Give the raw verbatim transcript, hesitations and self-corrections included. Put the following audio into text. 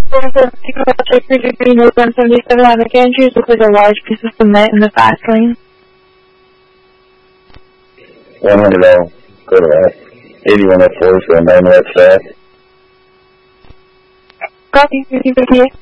Check for degree note one seventy-seven on the gantries with a large piece of cement in the fast lane. one hundred dollars. Go to that. eighty-one oh four for a nine west fast. Copy, fifty fifty-eight.